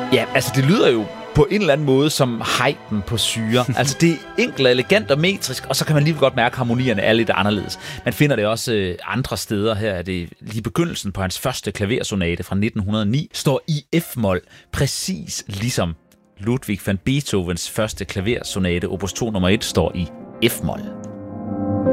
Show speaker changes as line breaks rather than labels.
Ja, altså det lyder jo på en eller anden måde som Haydn på syre. Altså det er enkelt, elegant og metrisk, og så kan man lige godt mærke, at harmonierne er lidt anderledes. Man finder det også andre steder. Her er det lige begyndelsen på hans første klaversonate fra 1909, står i F-mol, præcis ligesom Ludwig van Beethovens første klaversonate, opus 2 nummer 1, står i F-mol.